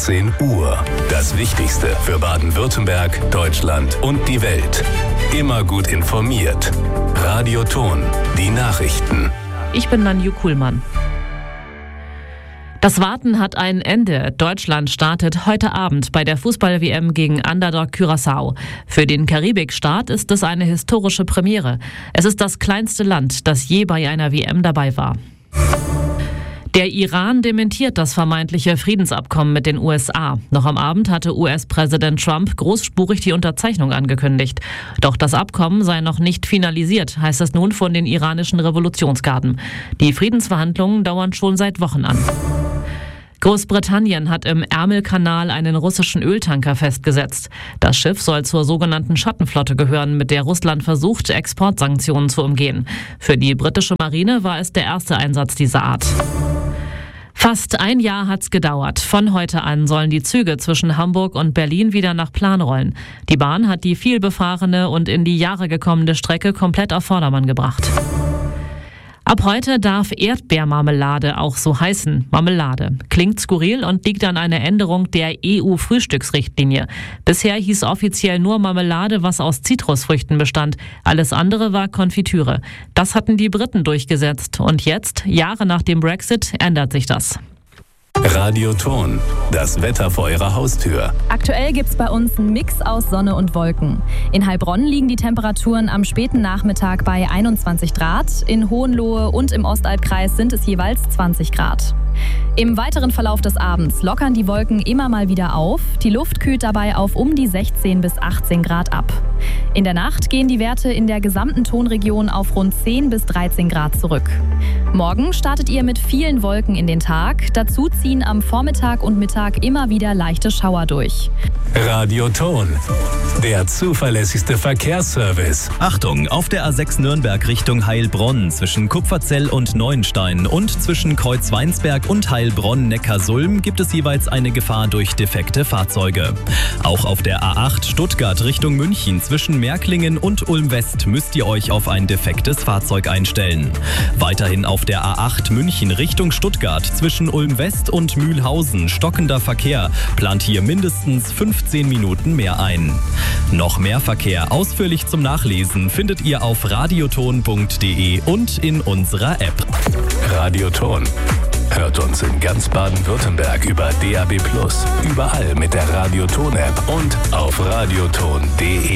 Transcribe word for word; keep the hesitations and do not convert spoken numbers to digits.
achtzehn Uhr. Das Wichtigste für Baden-Württemberg, Deutschland und die Welt. Immer gut informiert. Radio Ton, die Nachrichten. Ich bin Nanju Kuhlmann. Das Warten hat ein Ende. Deutschland startet heute Abend bei der Fußball-W M gegen Underdog Curaçao. Für den Karibikstaat ist es eine historische Premiere. Es ist das kleinste Land, das je bei einer W M dabei war. Der Iran dementiert das vermeintliche Friedensabkommen mit den U S A. Noch am Abend hatte U S-Präsident Trump großspurig die Unterzeichnung angekündigt. Doch das Abkommen sei noch nicht finalisiert, heißt es nun von den iranischen Revolutionsgarden. Die Friedensverhandlungen dauern schon seit Wochen an. Großbritannien hat im Ärmelkanal einen russischen Öltanker festgesetzt. Das Schiff soll zur sogenannten Schattenflotte gehören, mit der Russland versucht, Exportsanktionen zu umgehen. Für die britische Marine war es der erste Einsatz dieser Art. Fast ein Jahr hat's gedauert. Von heute an sollen die Züge zwischen Hamburg und Berlin wieder nach Plan rollen. Die Bahn hat die vielbefahrene und in die Jahre gekommene Strecke komplett auf Vordermann gebracht. Ab heute darf Erdbeermarmelade auch so heißen. Marmelade. Klingt skurril und liegt an einer Änderung der E U-Frühstücksrichtlinie. Bisher hieß offiziell nur Marmelade, was aus Zitrusfrüchten bestand. Alles andere war Konfitüre. Das hatten die Briten durchgesetzt. Und jetzt, Jahre nach dem Brexit, ändert sich das. Radio Ton, das Wetter vor Ihrer Haustür. Aktuell gibt's bei uns einen Mix aus Sonne und Wolken. In Heilbronn liegen die Temperaturen am späten Nachmittag bei einundzwanzig Grad. In Hohenlohe und im Ostalbkreis sind es jeweils zwanzig Grad. Im weiteren Verlauf des Abends lockern die Wolken immer mal wieder auf. Die Luft kühlt dabei auf um die sechzehn bis achtzehn Grad ab. In der Nacht gehen die Werte in der gesamten Tonregion auf rund zehn bis dreizehn Grad zurück. Morgen startet ihr mit vielen Wolken in den Tag. Dazu ziehen am Vormittag und Mittag immer wieder leichte Schauer durch. Radio Ton, der zuverlässigste Verkehrsservice. Achtung, auf der A sechs Nürnberg Richtung Heilbronn zwischen Kupferzell und Neuenstein und zwischen Kreuzweinsberg und Heilbronn-Neckarsulm gibt es jeweils eine Gefahr durch defekte Fahrzeuge. Auch auf der A acht Stuttgart Richtung München zwischen Märklingen und Ulm-West müsst ihr euch auf ein defektes Fahrzeug einstellen. Weiterhin auf der A acht München Richtung Stuttgart zwischen Ulm-West und Mühlhausen stockender Verkehr, plant hier mindestens fünfzehn Minuten mehr ein. Noch mehr Verkehr ausführlich zum Nachlesen findet ihr auf radioton punkt de und in unserer App. Radio Ton. Hört uns in ganz Baden-Württemberg über D A B plus, überall mit der Radio Ton App und auf radioton punkt de.